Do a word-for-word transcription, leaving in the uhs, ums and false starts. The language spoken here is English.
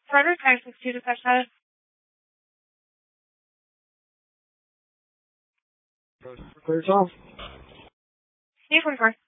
Frederick nine six two dispatch status. Clear twelve. eight forty-four.